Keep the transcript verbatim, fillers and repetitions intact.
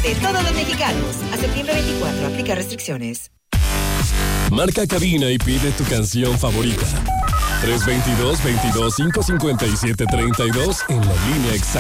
de todos los mexicanos. A septiembre veinticuatro, aplica restricciones. Marca cabina y pide tu canción favorita. tres dos dos, veintidós, cinco cincuenta y siete, treinta y dos en la línea exacta.